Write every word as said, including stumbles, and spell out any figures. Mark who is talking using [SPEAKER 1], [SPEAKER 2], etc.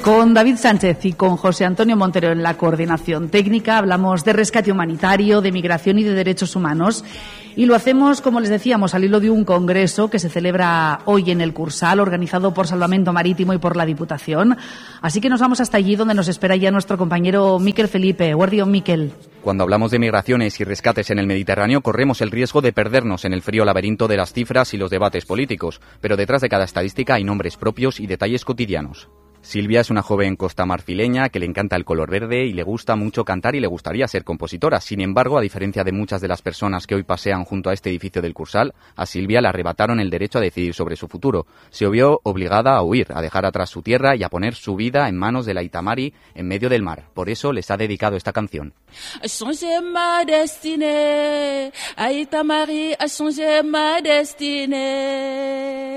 [SPEAKER 1] Con David Sánchez y con José Antonio Montero en la coordinación técnica hablamos de rescate humanitario, de migración y de derechos humanos. Y lo hacemos, como les decíamos, al hilo de un congreso que se celebra hoy en el Cursal, organizado por Salvamento Marítimo y por la Diputación. Así que nos vamos hasta allí, donde nos espera ya nuestro compañero Miquel Felipe. Guardión, Miquel.
[SPEAKER 2] Cuando hablamos de migraciones y rescates en el Mediterráneo, corremos el riesgo de perdernos en el frío laberinto de las cifras y los debates políticos. Pero detrás de cada estadística hay nombres propios y detalles cotidianos. Silvia es una joven costamarfileña que le encanta el color verde y le gusta mucho cantar y le gustaría ser compositora. Sin embargo, a diferencia de muchas de las personas que hoy pasean junto a este edificio del Cursal, a Silvia le arrebataron el derecho a decidir sobre su futuro. Se vio obligada a huir, a dejar atrás su tierra y a poner su vida en manos de la Itamari en medio del mar. Por eso les ha dedicado esta canción.
[SPEAKER 3] A changé ma destinée, a Itamari a changé ma destinée.